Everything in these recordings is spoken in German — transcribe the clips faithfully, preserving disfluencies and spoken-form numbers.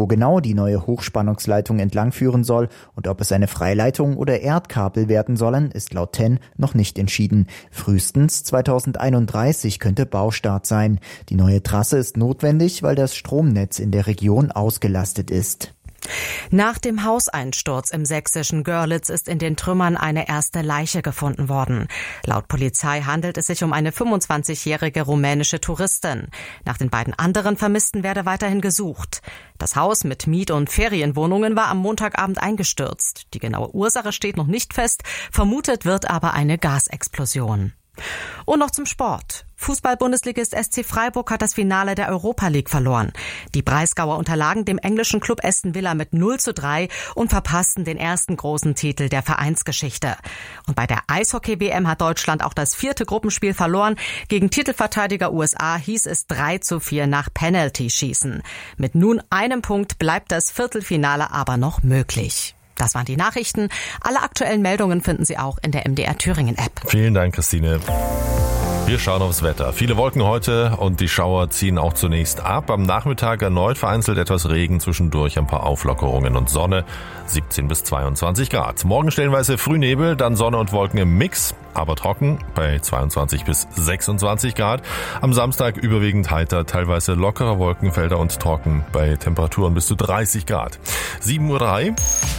Wo genau die neue Hochspannungsleitung entlangführen soll und ob es eine Freileitung oder Erdkabel werden sollen, ist laut T E N noch nicht entschieden. Frühestens zweitausendeinunddreißig könnte Baustart sein. Die neue Trasse ist notwendig, weil das Stromnetz in der Region ausgelastet ist. Nach dem Hauseinsturz im sächsischen Görlitz ist in den Trümmern eine erste Leiche gefunden worden. Laut Polizei handelt es sich um eine fünfundzwanzigjährige rumänische Touristin. Nach den beiden anderen Vermissten werde weiterhin gesucht. Das Haus mit Miet- und Ferienwohnungen war am Montagabend eingestürzt. Die genaue Ursache steht noch nicht fest, vermutet wird aber eine Gasexplosion. Und noch zum Sport. Fußball-Bundesligist S C Freiburg hat das Finale der Europa League verloren. Die Breisgauer unterlagen dem englischen Club Aston Villa mit null zu drei und verpassten den ersten großen Titel der Vereinsgeschichte. Und bei der Eishockey-W M hat Deutschland auch das vierte Gruppenspiel verloren. Gegen Titelverteidiger U S A hieß es drei zu vier nach Penalty-Schießen. Mit nun einem Punkt bleibt das Viertelfinale aber noch möglich. Das waren die Nachrichten. Alle aktuellen Meldungen finden Sie auch in der M D R Thüringen App. Vielen Dank, Christine. Wir schauen aufs Wetter. Viele Wolken heute und die Schauer ziehen auch zunächst ab. Am Nachmittag erneut vereinzelt etwas Regen, zwischendurch ein paar Auflockerungen und Sonne. siebzehn bis zweiundzwanzig Grad. Morgen stellenweise Frühnebel, dann Sonne und Wolken im Mix, aber trocken bei zweiundzwanzig bis sechsundzwanzig Grad. Am Samstag überwiegend heiter, teilweise lockere Wolkenfelder und trocken bei Temperaturen bis zu dreißig Grad. sieben Uhr drei.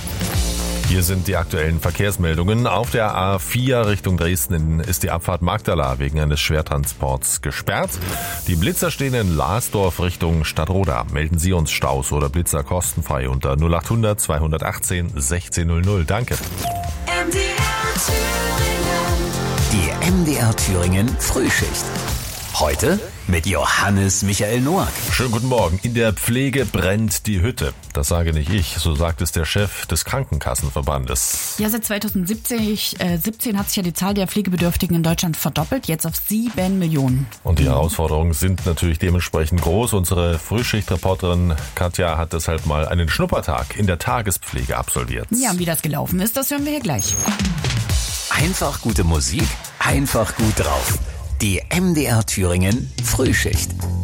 Hier sind die aktuellen Verkehrsmeldungen. Auf der A vier Richtung Dresden ist die Abfahrt Magdala wegen eines Schwertransports gesperrt. Die Blitzer stehen in Lasdorf Richtung Stadtroda. Melden Sie uns Staus oder Blitzer kostenfrei unter null achthundert zweihundertachtzehn sechzehnhundert. Danke. M D R Thüringen. Die M D R Thüringen Frühschicht. Heute mit Johannes Michael Noack. Schönen guten Morgen. In der Pflege brennt die Hütte. Das sage nicht ich, so sagt es der Chef des Krankenkassenverbandes. Ja, seit zweitausendsiebzehn äh, siebzehn hat sich ja die Zahl der Pflegebedürftigen in Deutschland verdoppelt, jetzt auf sieben Millionen. Und die Herausforderungen sind natürlich dementsprechend groß. Unsere Frühschichtreporterin Katja hat deshalb mal einen Schnuppertag in der Tagespflege absolviert. Ja, und wie das gelaufen ist, das hören wir hier gleich. Einfach gute Musik, einfach gut drauf. Die M D R Thüringen Frühschicht.